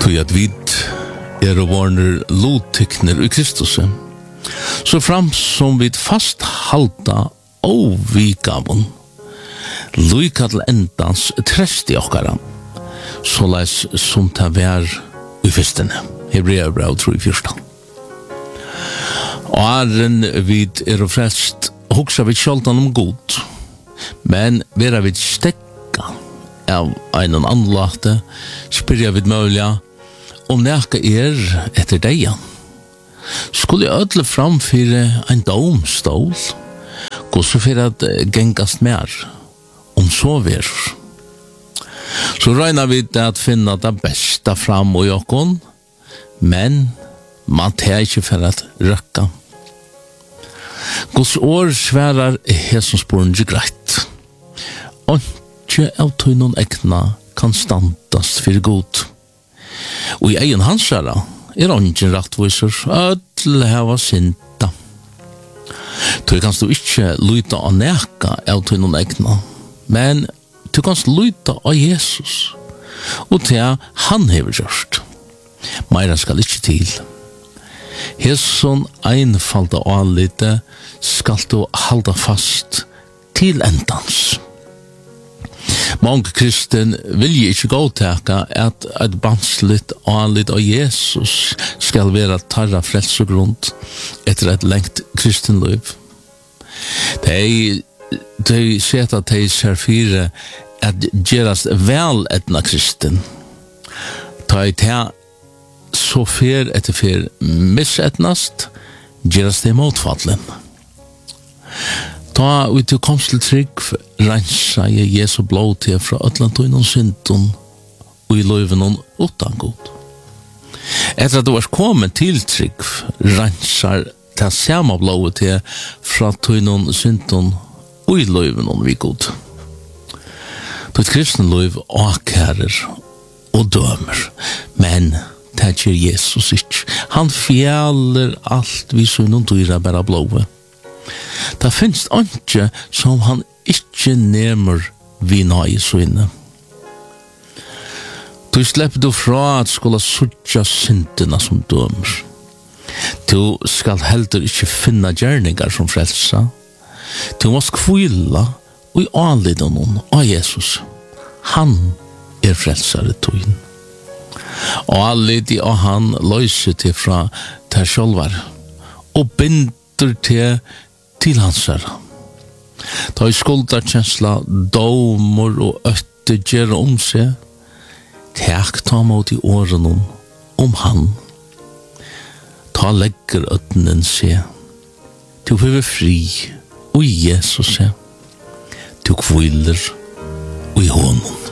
Tog at vi varner lotikner i Kristus. Så fram som vi fast halta og vikavon, luika til endans trest i okkara, så leis som ta vær i festene. Hebreabrev 3:14. Og æren vid og frelst hugsa vi sjáldan god, men vera vi stekka av einen anlagte, spyrja vi mølja om nekka etter deian. Skulle jeg ødle framfyre en domstol, gå så for at gengast mer, om så ver. Så regner vi det at finne det beste fram og jokken, men man tar ikke for at røkka. Guds år sværer hesonsporen ikke greit. Og ikke av tøynen ekna kan standast for god. Og i egen hansara ingen rattviser, ødel heva synda. Du kanst du ikke lyta av neka av tøynen ekna, men du kanst lyta av Jesus, og til han hever gjørst. Meira skal ikke til. Hesson einfalda anlite skal du halda fast til endans. Mange kristen vil ikke godtaka at et bansligt anlitt av Jesus skal være tarra frelsegrund etter et lengt kristenliv. De set at de ser fire at gjerast vel etna kristen. Ta i ta så fer etter fer misetnast, gjerast det motfallen. Ta ut til komst til trygg, rensa i Jesu blod til fra Atlantoin og synden, og i løyven og utan god. Etter at du var kommet til trygg, rensar til samme blod til fra Atlantoin og synden, og i løyven og vi god. Du et kristne løyv akærer og dømer, men det gjør Jesus ikke. Han fjeller alt vi sønnen dyrer bare blået. Det finnes ikke som han ikke nemmer vi nøye sønne. Du slipper du fra at skulle suttja syndene som dømer. Du skal heller ikke finne gjerninger som frelsa. Du må skvile og i anlede noen av Jesus. Han frelsere tøyen. Og anlede av han løser til fra ter sjølver og binder til hans herre. Ta i skuldarkjensla, domer og øtte gjør om seg, tek ta mot i årene om han. Ta legger øttenen seg, du får fri, og Jesus seg, du kviler, og i hånden.